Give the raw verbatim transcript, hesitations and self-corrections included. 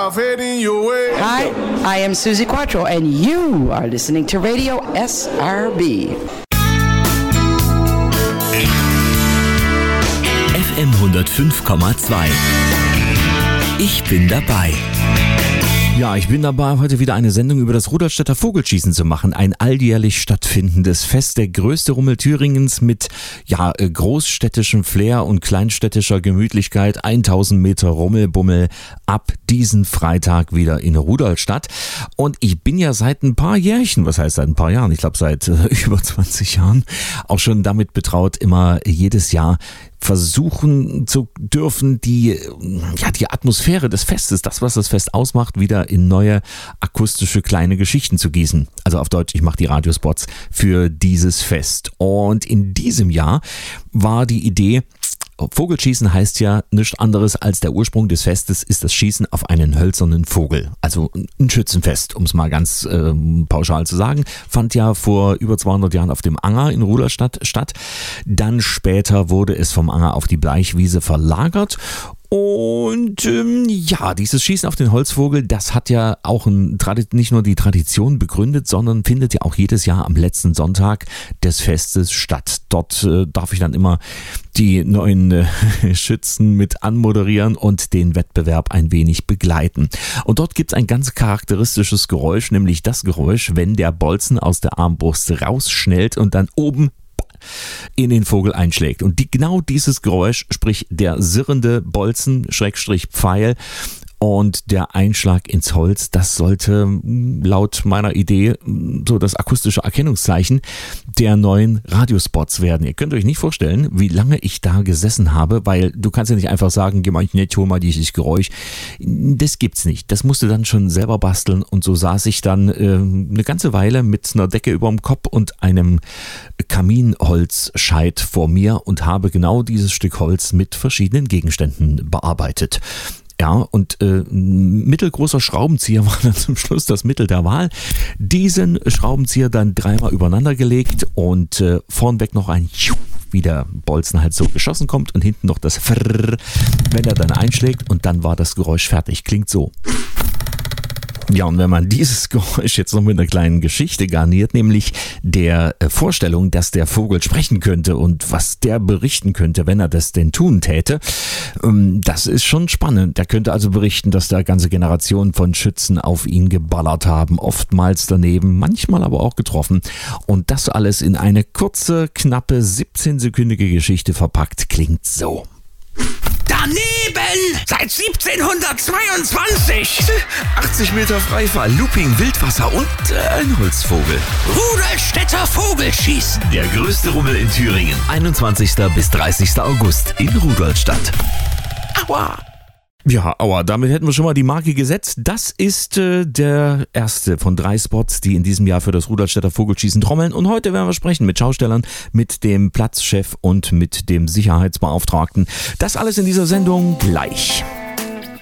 south heading your way. Hi, I am Susie Quattro and you are listening to Radio S R B. F M hundertfünf Komma zwei. Ich bin dabei. Ja, ich bin dabei, heute wieder eine Sendung über das Rudolstädter Vogelschießen zu machen. Ein alljährlich stattfindendes Fest, der größte Rummel Thüringens mit ja großstädtischem Flair und kleinstädtischer Gemütlichkeit. tausend Meter Rummelbummel ab diesen Freitag wieder in Rudolstadt. Und ich bin ja seit ein paar Jährchen, was heißt seit ein paar Jahren? Ich glaube seit äh, über zwanzig Jahren auch schon damit betraut, immer jedes Jahr versuchen zu dürfen, die, ja, die Atmosphäre des Festes, das, was das Fest ausmacht, wieder in neue akustische kleine Geschichten zu gießen. Also auf Deutsch, ich mache die Radiospots für dieses Fest. Und in diesem Jahr war die Idee, Vogelschießen heißt ja nichts anderes als der Ursprung des Festes ist das Schießen auf einen hölzernen Vogel. Also ein Schützenfest, um es mal ganz äh, pauschal zu sagen. Fand ja vor über zweihundert Jahren auf dem Anger in Rudolstadt statt. Dann später wurde es vom Anger auf die Bleichwiese verlagert. Und ähm, ja, dieses Schießen auf den Holzvogel, das hat ja auch ein, nicht nur die Tradition begründet, sondern findet ja auch jedes Jahr am letzten Sonntag des Festes statt. Dort äh, darf ich dann immer die neuen äh, Schützen mit anmoderieren und den Wettbewerb ein wenig begleiten. Und dort gibt es ein ganz charakteristisches Geräusch, nämlich das Geräusch, wenn der Bolzen aus der Armbrust rausschnellt und dann oben in den Vogel einschlägt. Und die, genau dieses Geräusch, sprich der sirrende Bolzen, Schrägstrich Pfeil und der Einschlag ins Holz, das sollte laut meiner Idee so das akustische Erkennungszeichen der neuen Radiospots werden. Ihr könnt euch nicht vorstellen, wie lange ich da gesessen habe, weil du kannst ja nicht einfach sagen, geh mal nicht, hol mal dieses Geräusch. Das gibt's nicht. Das musst du dann schon selber basteln und so saß ich dann äh, eine ganze Weile mit einer Decke überm Kopf und einem Kaminholzscheit vor mir und habe genau dieses Stück Holz mit verschiedenen Gegenständen bearbeitet. Ja, und äh, mittelgroßer Schraubenzieher war dann zum Schluss das Mittel der Wahl. Diesen Schraubenzieher dann dreimal übereinander gelegt und äh, vornweg noch ein wie der Bolzen halt so geschossen kommt und hinten noch das Frrrr, wenn er dann einschlägt und dann war das Geräusch fertig. Klingt so. Ja, und wenn man dieses Geräusch jetzt noch mit einer kleinen Geschichte garniert, nämlich der Vorstellung, dass der Vogel sprechen könnte und was der berichten könnte, wenn er das denn tun täte, das ist schon spannend. Der könnte also berichten, dass da ganze Generationen von Schützen auf ihn geballert haben, oftmals daneben, manchmal aber auch getroffen. Und das alles in eine kurze, knappe, siebzehnsekündige Geschichte verpackt, klingt so. Daneben! Seit siebzehnhundertzweiundzwanzig! achtzig Meter Freifall, Looping, Wildwasser und äh, ein Holzvogel. Rudolstädter Vogelschießen! Der größte Rummel in Thüringen. einundzwanzigsten bis dreißigsten August in Rudolstadt. Aua! Ja, aua, damit hätten wir schon mal die Marke gesetzt. Das ist äh, der erste von drei Spots, die in diesem Jahr für das Rudolstädter Vogelschießen trommeln. Und heute werden wir sprechen mit Schaustellern, mit dem Platzchef und mit dem Sicherheitsbeauftragten. Das alles in dieser Sendung gleich.